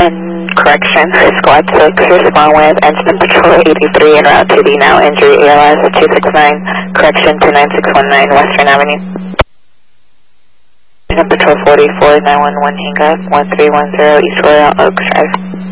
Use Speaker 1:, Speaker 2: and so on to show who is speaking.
Speaker 1: And correction, Squad 6, respond with Engine Patrol 83 en route to the now injury ALS 269, correction to 9619 Western Avenue. Engine Patrol 44, 911, hang up, 1310 East Royal Oaks Drive.